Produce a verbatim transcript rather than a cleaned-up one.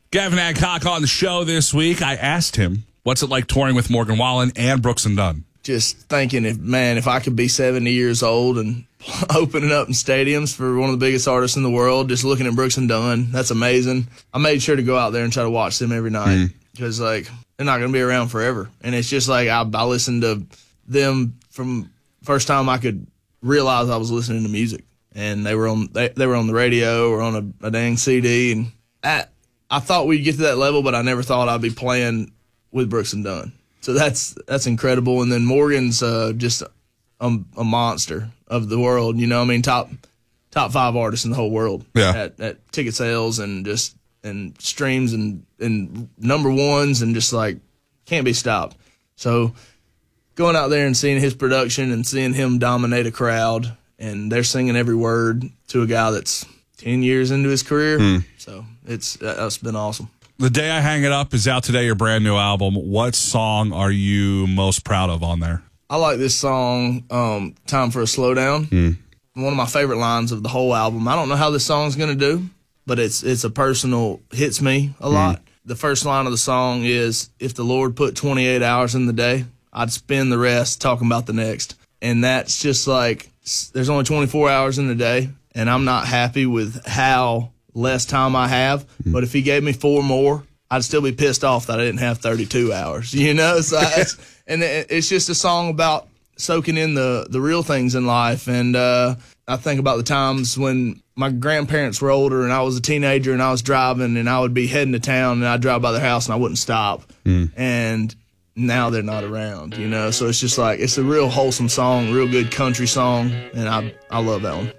Gavin Adcock on the show this week. I asked him, what's it like touring with Morgan Wallen and Brooks and Dunn? Just thinking, if man, if I could be seventy years old and opening up in stadiums for one of the biggest artists in the world, just looking at Brooks and Dunn, that's amazing. I made sure to go out there and try to watch them every night because, mm. like, they're not going to be around forever. And it's just like I, I listened to them from first time I could realize I was listening to music. And they were on they, they were on the radio or on a, a dang C D. And I, I thought we'd get to that level, but I never thought I'd be playing with Brooks and Dunn. So that's that's incredible. And then Morgan's uh, just a, a monster of the world. You know, I mean, top top five artists in the whole world yeah. at, at ticket sales and just and streams and, and number ones and just like can't be stopped. So going out there and seeing his production and seeing him dominate a crowd, and they're singing every word to a guy that's ten years into his career. Mm. So it's that's been awesome. The Day I Hang It Up is out today, your brand new album. What song are you most proud of on there? I like this song, um, Time for a Slowdown. Mm. One of my favorite lines of the whole album. I don't know how this song's going to do, but it's it's a personal, hits me a lot. Mm. The first line of the song is, if the Lord put twenty-eight hours in the day, I'd spend the rest talking about the next. And that's just like, there's only twenty-four hours in the day, and I'm not happy with how less time I have. Mm. But if he gave me four more, I'd still be pissed off that I didn't have thirty-two hours, you know? So it's, and it's just a song about soaking in the, the real things in life. And uh, I think about the times when my grandparents were older and I was a teenager and I was driving and I would be heading to town and I'd drive by their house and I wouldn't stop. Mm. And now they're not around, you know? So it's just like, it's a real wholesome song, real good country song, and I I love that one.